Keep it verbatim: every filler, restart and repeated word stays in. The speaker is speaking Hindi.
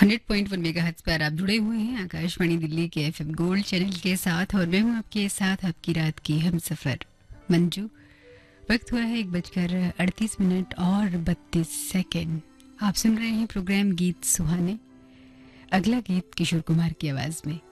हंड्रेड पॉइंट वन मेगाहर्ट्ज़ पर आप जुड़े हुए हैं आकाशवाणी दिल्ली के एफएम गोल्ड चैनल के साथ और मैं हूं आपके साथ आपकी रात की हम सफर मंजू। वक्त हुआ है एक बजकर अड़तीस मिनट और बत्तीस सेकंड। आप सुन रहे हैं प्रोग्राम गीत सुहाने। अगला गीत किशोर कुमार की आवाज में।